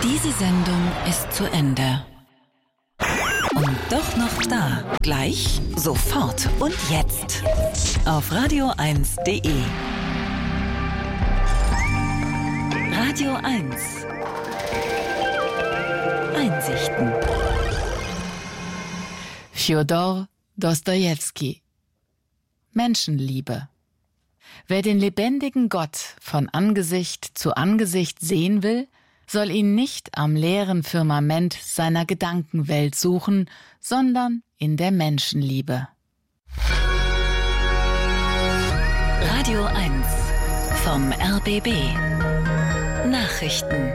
Diese Sendung ist zu Ende. Und doch noch da. Gleich, sofort und jetzt. Auf radio1.de. Radio 1. Einsichten. Fjodor Dostojewski. Menschenliebe. Wer den lebendigen Gott von Angesicht zu Angesicht sehen will, soll ihn nicht am leeren Firmament seiner Gedankenwelt suchen, sondern in der Menschenliebe. Radio 1 vom RBB. Nachrichten.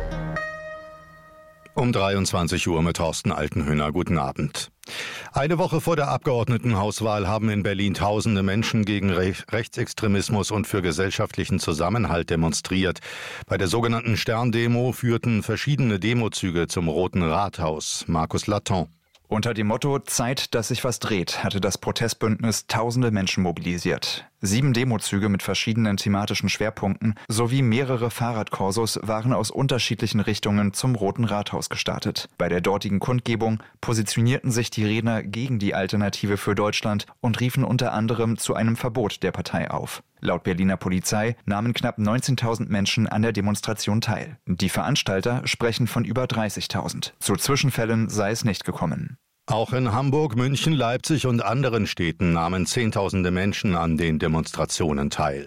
Um 23 Uhr mit Thorsten Altenhöhner. Guten Abend. Eine Woche vor der Abgeordnetenhauswahl haben in Berlin tausende Menschen gegen Rechtsextremismus und für gesellschaftlichen Zusammenhalt demonstriert. Bei der sogenannten Sterndemo führten verschiedene Demozüge zum Roten Rathaus. Markus Laton. Unter dem Motto »Zeit, dass sich was dreht« hatte das Protestbündnis tausende Menschen mobilisiert. 7 Demozüge mit verschiedenen thematischen Schwerpunkten sowie mehrere Fahrradkorsos waren aus unterschiedlichen Richtungen zum Roten Rathaus gestartet. Bei der dortigen Kundgebung positionierten sich die Redner gegen die Alternative für Deutschland und riefen unter anderem zu einem Verbot der Partei auf. Laut Berliner Polizei nahmen knapp 19.000 Menschen an der Demonstration teil. Die Veranstalter sprechen von über 30.000. Zu Zwischenfällen sei es nicht gekommen. Auch in Hamburg, München, Leipzig und anderen Städten nahmen Zehntausende Menschen an den Demonstrationen teil.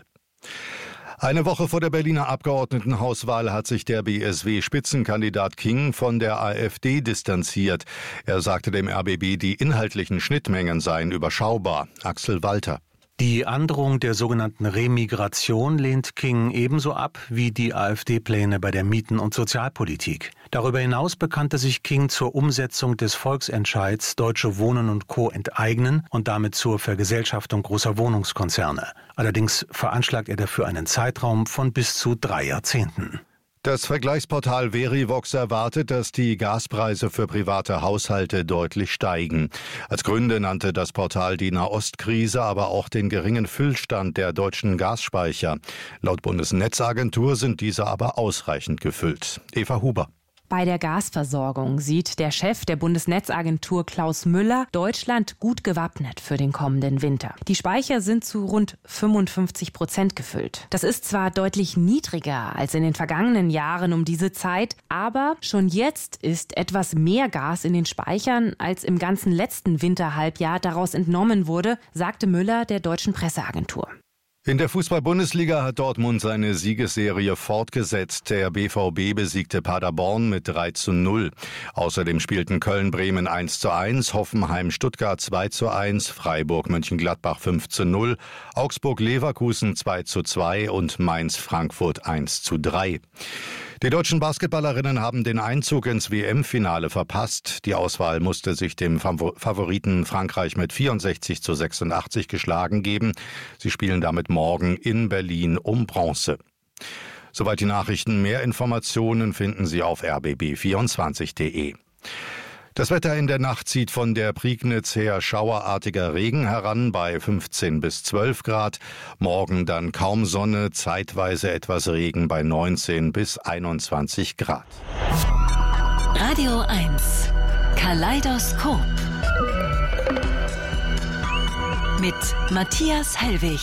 Eine Woche vor der Berliner Abgeordnetenhauswahl hat sich der BSW-Spitzenkandidat King von der AfD distanziert. Er sagte dem RBB, die inhaltlichen Schnittmengen seien überschaubar. Axel Walter. Die Androhung der sogenannten Remigration lehnt King ebenso ab wie die AfD-Pläne bei der Mieten- und Sozialpolitik. Darüber hinaus bekannte sich King zur Umsetzung des Volksentscheids Deutsche Wohnen und Co. enteignen und damit zur Vergesellschaftung großer Wohnungskonzerne. Allerdings veranschlagt er dafür einen Zeitraum von bis zu 3 Jahrzehnten. Das Vergleichsportal Verivox erwartet, dass die Gaspreise für private Haushalte deutlich steigen. Als Gründe nannte das Portal die Nahostkrise, aber auch den geringen Füllstand der deutschen Gasspeicher. Laut Bundesnetzagentur sind diese aber ausreichend gefüllt. Eva Huber. Bei der Gasversorgung sieht der Chef der Bundesnetzagentur Klaus Müller Deutschland gut gewappnet für den kommenden Winter. Die Speicher sind zu rund 55% gefüllt. Das ist zwar deutlich niedriger als in den vergangenen Jahren um diese Zeit, aber schon jetzt ist etwas mehr Gas in den Speichern, als im ganzen letzten Winterhalbjahr daraus entnommen wurde, sagte Müller der deutschen Presseagentur. In der Fußball-Bundesliga hat Dortmund seine Siegesserie fortgesetzt. Der BVB besiegte Paderborn mit 3:0. Außerdem spielten Köln-Bremen 1:1, Hoffenheim-Stuttgart 2:1, Freiburg-Mönchengladbach 5:0, Augsburg-Leverkusen 2:2 und Mainz-Frankfurt 1:3. Die deutschen Basketballerinnen haben den Einzug ins WM-Finale verpasst. Die Auswahl musste sich dem Favoriten Frankreich mit 64:86 geschlagen geben. Sie spielen damit morgen in Berlin um Bronze. Soweit die Nachrichten. Mehr Informationen finden Sie auf rbb24.de. Das Wetter in der Nacht zieht von der Prignitz her schauerartiger Regen heran bei 15 bis 12 Grad. Morgen dann kaum Sonne, zeitweise etwas Regen bei 19 bis 21 Grad. Radio 1 Kaleidoskop mit Matthias Hellwig.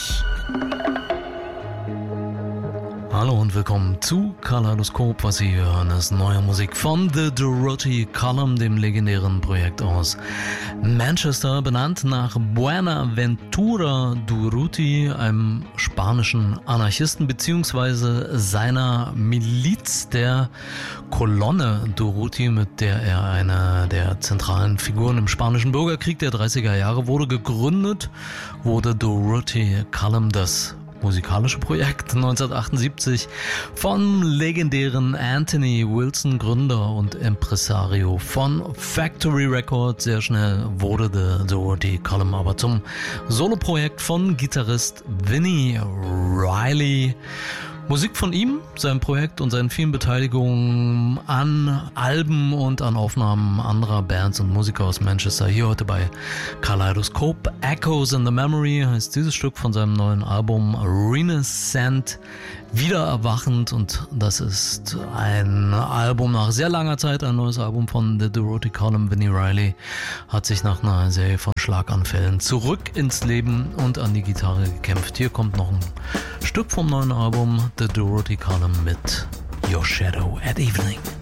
Hallo und willkommen zu Kaleidoskop. Was Sie hören, ist neue Musik von The Durruti Column, dem legendären Projekt aus Manchester, benannt nach Buenaventura Durruti, einem spanischen Anarchisten bzw. seiner Miliz, der Kolonne Durruti, mit der er eine der zentralen Figuren im spanischen Bürgerkrieg der 30er Jahre wurde. Gegründet wurde Durruti Column, das musikalische Projekt 1978 vom legendären Anthony Wilson, Gründer und Impresario von Factory Records. Sehr schnell wurde The Durruti Column aber zum Soloprojekt von Gitarrist Vinnie Riley. Musik von ihm, seinem Projekt und seinen vielen Beteiligungen an Alben und an Aufnahmen anderer Bands und Musiker aus Manchester. Hier heute bei Kaleidoskop. Echoes in the Memory heißt dieses Stück von seinem neuen Album Renaissance wieder erwachend, und das ist ein Album nach sehr langer Zeit, ein neues Album von The Dorothy Column. Vini Reilly hat sich nach einer Serie von Schlaganfällen zurück ins Leben und an die Gitarre gekämpft. Hier kommt noch ein Stück vom neuen Album The Dorothy Column mit Your Shadow at Evening.